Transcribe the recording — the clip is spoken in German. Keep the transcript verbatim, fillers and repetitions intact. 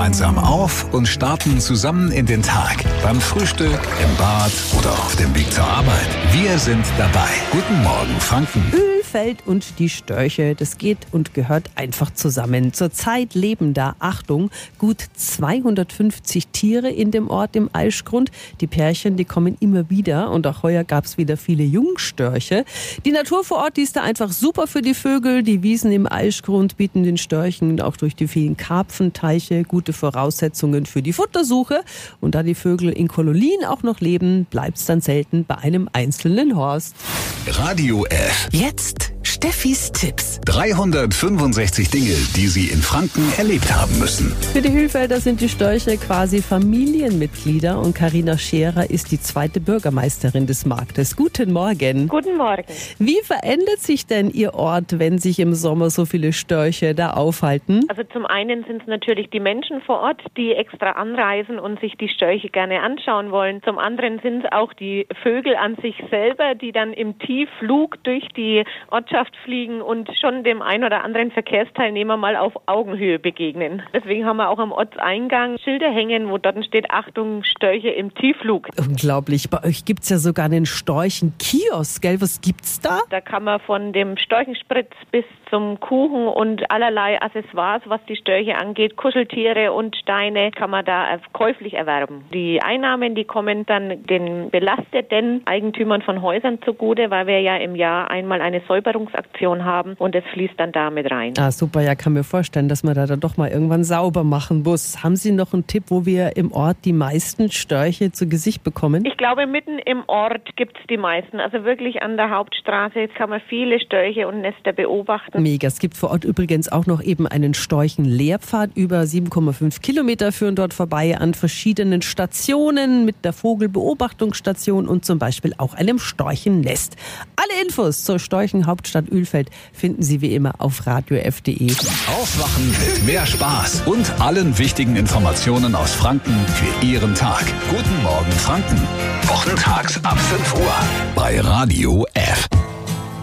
gemeinsam auf und starten zusammen in den Tag. Beim Frühstück, im Bad oder auf dem Weg zur Arbeit. Wir sind dabei. Guten Morgen, Franken. Ölfeld und die Störche, das geht und gehört einfach zusammen. Zurzeit leben da, Achtung, gut zweihundertfünfzig Tiere in dem Ort im Aischgrund. Die Pärchen, die kommen immer wieder und auch heuer gab es wieder viele Jungstörche. Die Natur vor Ort, die ist da einfach super für die Vögel. Die Wiesen im Aischgrund bieten den Störchen auch durch die vielen Karpfenteiche gute Voraussetzungen für die Futtersuche. Und da die Vögel in Kolonien auch noch leben, bleibt es dann selten bei einem einzelnen Horst. Radio F. Jetzt Steffis Tipps. dreihundertfünfundsechzig Dinge, die Sie in Franken erlebt haben müssen. Für die Hüllfelder sind die Störche quasi Familienmitglieder und Carina Scherer ist die zweite Bürgermeisterin des Marktes. Guten Morgen. Guten Morgen. Wie verändert sich denn Ihr Ort, wenn sich im Sommer so viele Störche da aufhalten? Also zum einen sind es natürlich die Menschen vor Ort, die extra anreisen und sich die Störche gerne anschauen wollen. Zum anderen sind es auch die Vögel an sich selber, die dann im Tiefflug durch die Ortschaft fliegen und schon dem ein oder anderen Verkehrsteilnehmer mal auf Augenhöhe begegnen. Deswegen haben wir auch am Ortseingang Schilder hängen, wo dort steht, Achtung, Störche im Tiefflug. Unglaublich, bei euch gibt es ja sogar einen Storchenkiosk, gell? Was gibt's da? Da kann man von dem Storchenspritz bis zum Kuchen und allerlei Accessoires, was die Störche angeht, Kuscheltiere und Steine, kann man da käuflich erwerben. Die Einnahmen, die kommen dann den belasteten Eigentümern von Häusern zugute, weil wir ja im Jahr einmal eine Säuberungsaktion haben und es fließt dann da mit rein. Ah, super, ja, kann mir vorstellen, dass man da dann doch mal irgendwann sauber machen muss. Haben Sie noch einen Tipp, wo wir im Ort die meisten Störche zu Gesicht bekommen? Ich glaube, mitten im Ort gibt es die meisten. Also wirklich an der Hauptstraße kann man viele Störche und Nester beobachten. Mega. Es gibt vor Ort übrigens auch noch eben einen Storchenlehrpfad. Über sieben Komma fünf Kilometer führen dort vorbei an verschiedenen Stationen mit der Vogelbeobachtungsstation und zum Beispiel auch einem Storchennest. Alle Infos zur Storchenhauptstadt Ölfeld finden Sie wie immer auf radio f punkt de. Aufwachen mit mehr Spaß und allen wichtigen Informationen aus Franken für Ihren Tag. Guten Morgen, Franken. Wochentags ab fünf Uhr bei Radio F.